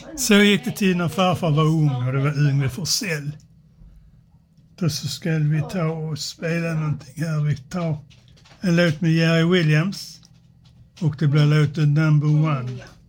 Så gick det till när farfar var ung och det var Yngve Forsell. Då så ska vi ta och spela någonting här. Vi tar en låt med Jerry Williams och det blir låten Number One.